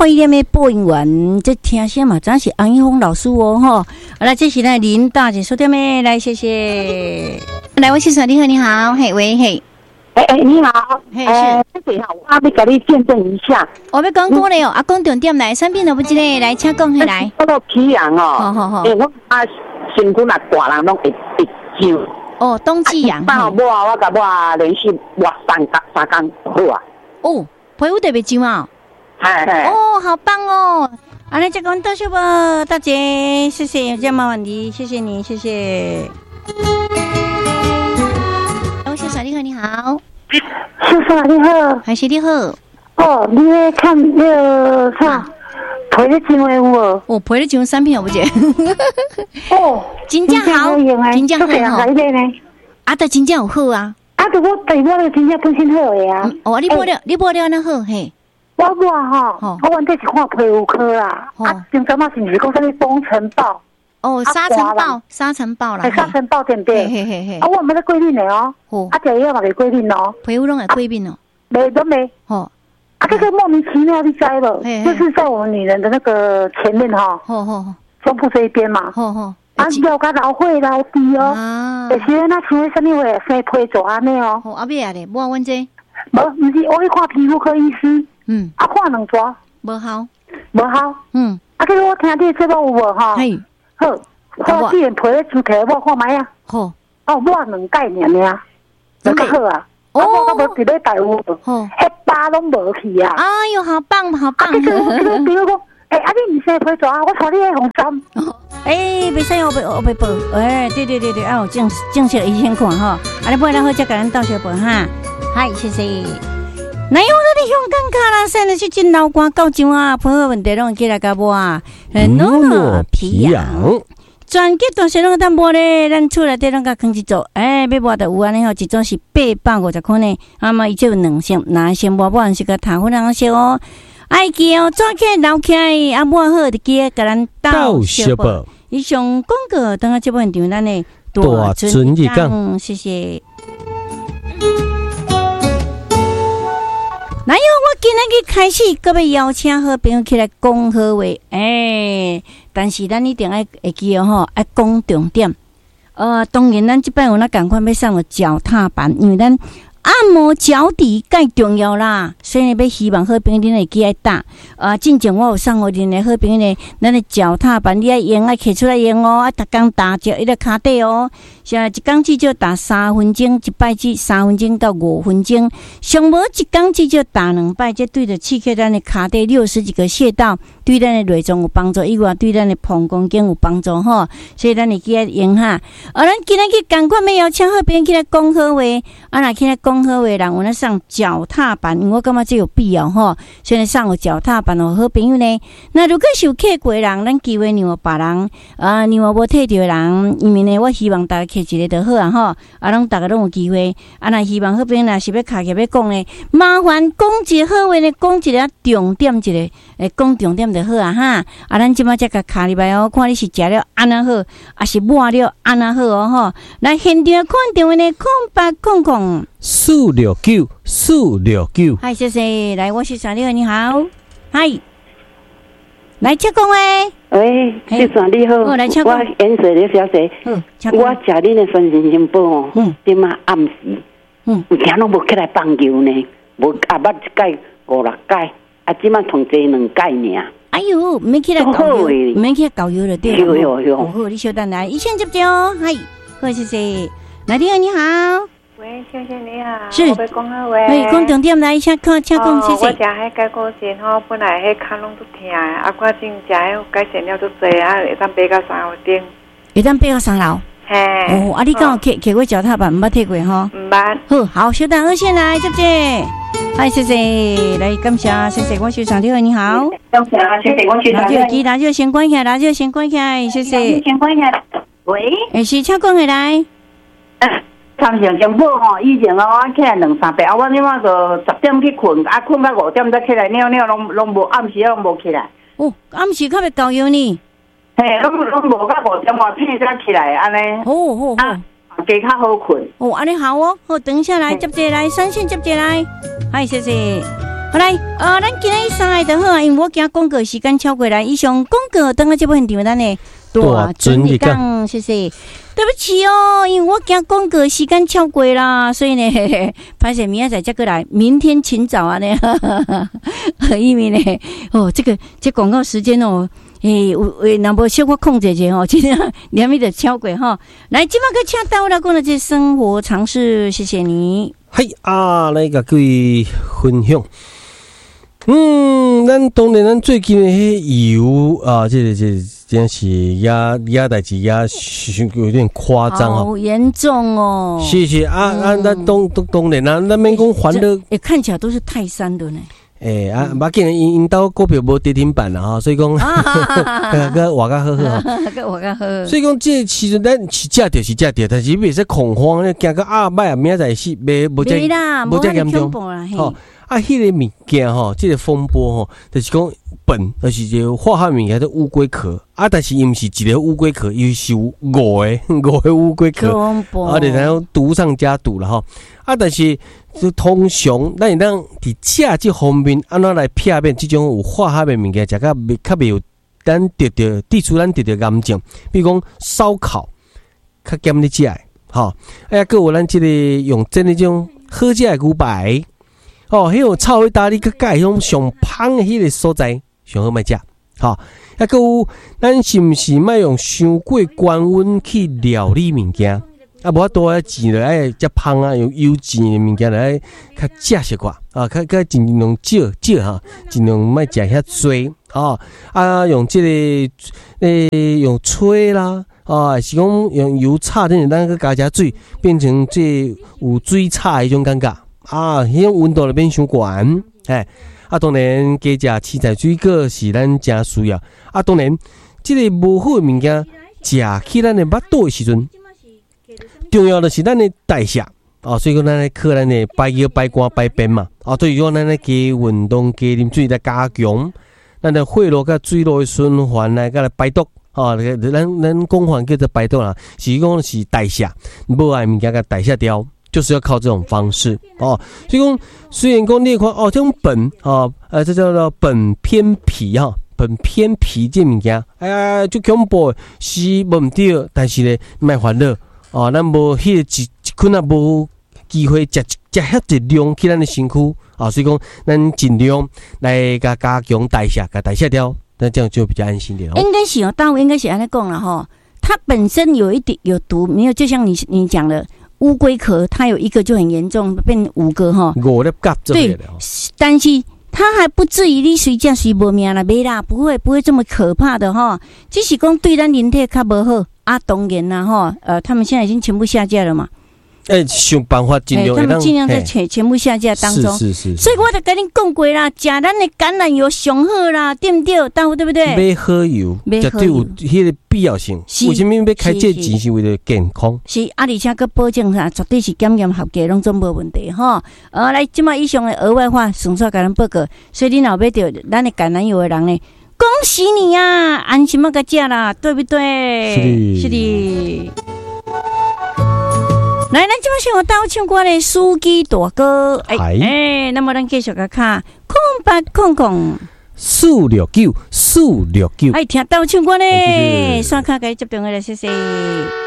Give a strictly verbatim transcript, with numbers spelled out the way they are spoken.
威廉的播音员，这听声嘛，真是洪一峰老师哦，吼！来，这是咱林大姐说的咩？来，谢谢。来，我先生，你好，你好，嘿，喂，嘿。 哎哎，你好， 嘿， 是，这个我要给你见证一下。 我要讲过了哦，啊，讲重点来，产品都不知嘞，来，请讲起来。 那个皮痒哦， 好好好， 哎，我啊，身躯那大人拢会会痒。 哦，冬季痒。 帮我我我甲我连续抹三工三工好啊。 哦，皮肤特别痒啊。 嗨嗨。 哦，好棒哦！啊，来，这个多谢吧，大姐，谢谢，有这么问题，谢谢你，谢谢。我先生，你好，你好。 先生你好， 还是你好。 哦，你咧看那个啥，皮咧痒的有无？ 哦，皮咧痒产品有不姐？ 哦， 真正好，真正好吼。啊，都真正有好啊。 啊，都我对我咧真正本身好的啊。 哦，你摸了，你摸了那好嘿。 我我吼，我原底是看皮肤科啦。啊，前阵嘛是毋是讲啥物风尘暴？ 哦，沙尘暴，沙尘暴啦， 系沙尘暴对不对？ 嘿嘿嘿。 啊，我毋捌咧过敏的哦，啊，第二嘛袂过敏哦， 皮肤拢会过敏哦， 没都没。哦，啊，这个莫名其妙，你知了，就是在我们女人的那个前面哈， 吼吼， 胸部这一边嘛， 吼吼， 啊，腰甲老血老低哦，啊，有时那像什么话生皮疹安尼哦， 哦，阿妹啊咧，无阮这， 无，毋是我去看皮肤科医师，嗯，啊，看两抓， 无效， 无效，嗯，啊，这个我听你这个有无哈？嘿，好。我既然皮咧出题，我看卖啊。好，哦，我两概念尔，真好啊。哦，我无伫咧台湾，哦，迄疤拢无去啊。哎呦，好棒，好棒！ 啊，这个这个比如讲，哎，啊，你唔生皮疹啊？我带你去红山。 哎，袂使我袂我袂报。哎，对对对对，啊，有正正式医生看吼。啊，你买咱好再甲咱到时报哈。嗨，谢谢。哪有我哋香港卡啦，现在是真老官高上啊，皮肤问题拢起来甲无啊，诺诺皮痒。全结都是拢当摸咧，咱厝内底拢甲扛一组，哎，要摸的有安尼吼，一组是八百五十块呢。啊嘛，伊就有两箱，拿先摸摸是个糖粉两箱哦。爱记哦，抓起来捞起来，啊摸好就记甲咱倒小报。以上广告等下这部现场咱的大尊一讲，谢谢。哪有我今日开始，搁要邀请好朋友起来讲好话，诶、欸，但是咱一定爱会记哦吼，爱讲重点。呃，当然咱这摆有那赶快要上了脚踏板，因为咱按摩脚底介重要啦，所以要希望好朋友恁会记爱打。啊，进前我有送互恁的好朋友呢，咱的脚踏板你爱用爱摕出来用哦，啊，逐工打脚伊个骹底哦。现在一工至少打三分钟，一摆至三分钟到五分钟，上无一工至少打两摆，这对着刺激咱的骹底六十几个穴道，对咱的内脏有帮助，以外对咱的膀胱经有帮助吼。所以咱会记爱用哈。啊，咱今日去赶快要邀请好朋友起来讲好话，啊，若起来讲好话，人有咧上脚踏板，因为我感觉这有必要吼。所以上有脚踏板哦，好朋友呢。那如果是有摕过人，咱机会让互别人，啊，让互无摕着人，因为呢，我希望大家。摕一个就好啊吼，啊，拢大家拢有机会。啊，若希望好朋友若是要卡起要讲呢，麻烦讲一个好话呢，讲一个重点一个，诶，讲重点就好啊哈。啊，咱即马才甲卡入来哦，看你是食了安那好，啊是抹了安那好哦吼。来现场看电话呢，空八空空四六九四六九。 嗨，谢谢，来，我是小六，你好，嗨。来，请讲诶。 喂，先生你好，我颜色的小姐，嗯，我食恁的酸神仙宝哦，嗯，点啊暗时，嗯，有惊拢无起来放油呢，无啊捌一盖五六盖，啊，即摆同济两盖尔。 哎呦，免起来搞油，免起来搞油了，对了。有有有。好，你稍等来，一线接不接哦？嗨，好，谢谢。来电你好。 喂，先生你好， 是， 我要讲好话。 喂，讲重点来，请讲，请讲，谢谢。 我食迄解骨神吼，本来迄骹拢都疼，啊，我正食迄改善了都济啊，会当爬到三楼顶。 会当爬到三楼？ 嘿。 哦，啊，你敢有骑骑过脚踏板？毋捌踢过吼？ 毋捌。 好，好，稍等，二线来，接接。嗨，谢谢，来感谢，谢谢我学长你好，你好。 感谢，谢谢我学长。 radio机，radio先关起来，radio先关起来，谢谢。 先关起来。喂。 诶，是请讲下来。 参详上好吼，以前哦，我起来两三百，啊，我即马就十点去困，啊，困到五点再起来尿尿，拢拢无暗时拢无起来。 哦，暗时较袂够油呢。 嘿，拢拢无到五点外片才起来安尼。 好好好， 加较好困。 哦，安尼好哦，好，等一下来接接来，三线接接来，嗨，谢谢。 好来，呃，咱今日三个就好啊，因为我惊广告时间超过来，以上广告等下这部现场咱的大准日讲，谢谢。对不起哦，因为我惊广告时间超过啦，所以呢，拍摄明仔载再过来，明天请早啊呢，因为呢，哦，这个这广告时间哦。诶，有诶，若无小可控制者吼，真正连咪就超过吼。来，即马个请到了讲的这生活常识，谢谢你。 嘿啊，来甲各位分享。嗯，咱当然咱最近的迄油啊，这个这真是压压代志压有点夸张哦， 好严重哦。 谢谢啊啊，咱当当当然啊，咱免讲还的， 诶，看起来都是泰山的呢。 诶、欸、啊，马紧因因兜股票无跌停板啦吼，所以讲，个活较好好， 个活较好。 所以讲，这时阵咱是价跌是价跌，但是袂使恐慌，惊个啊歹啊，明仔载死，袂无这无这严重。吼啊，迄个物件吼，这个风波吼，就是讲本，就是一个化学物件叫乌龟壳啊，但是伊毋是一个乌龟壳，伊是有五个五个乌龟壳，啊，然后毒上加毒了吼啊，但是。就通常，咱会当伫食这方面，安怎来避免这种有化学的物件，食较袂较袂有咱得到抵触咱得到癌症，比如讲烧烤，较减你食的，吼，哎呀，佮有咱这个用真的这种好食的牛排，哦，迄种炒意大利佮介迄种上香的迄个所在，上好卖食，吼，啊，佮有咱是毋是莫用伤过高温去料理物件？啊，无法多啊，钱了爱较芳啊，用油钱的物件来较正式寡啊，较较尽量少少哈，尽量莫食遐多啊啊，用这个诶、欸、用吹啦啊，是讲用油炒等咱个加加水，变成这有水炒迄种感觉啊，迄种温度就变伤悬，哎啊，当然加食青菜水果是咱真需要啊，当然这个无好的物件食起咱的腹肚的时阵。重要的是咱的代谢哦，所以讲咱来靠咱的排尿、排肝、排便嘛，啊，对于讲咱来加运动、加啉水来加强咱的血路甲水路的循环来甲来排毒哦，咱咱讲法叫做排毒啦，是讲是代谢，无爱物件甲代谢掉，就是要靠这种方式哦。所以讲虽然讲你看哦，这种苯哦，呃，这叫做苯偏脾哈。苯偏脾这物件，哎呀，就恐怖，是无毋对，但是咧，莫烦恼。哦，咱无迄个一一困啊，无机会食食遐一量去咱的身躯啊，所以讲咱尽量来加加强代谢，加代谢掉，那这样就比较安心点。 应该是哦，大卫应该是安尼讲了哈，它本身有一点有毒，没有，就像你你讲的乌龟壳，它有一个就很严重，变五个哈。 五粒甲对，但是它还不至于你随叫随无命啦，没啦，不会不会这么可怕的哈，只是讲对咱人体较无好。啊，当然啦，哈，呃，他们现在已经全部下架了嘛。 哎、欸，想办法尽量、欸， 他们尽量在全全部下架当中。 是是 是, 是。 所以我就跟你讲过啦，食咱的橄榄油上好啦，对不对？对不对？ 买好油，绝对有迄个必要性。为什么要开这钱？是为了健康。 是啊，而且个保证啥，绝对是检验合格，拢总无问题哈。呃，来，即马以上的额外话，纯粹甲咱报告。所以你若买着咱的橄榄油的人呢？恭喜你呀、啊，安心么个价啦，对不对？是的。来，咱这边先我到唱歌的司机大哥，哎哎，那么咱继续个看空八空空四六九四六九， 哎，听到唱歌呢，刷卡给接电话了，谢谢。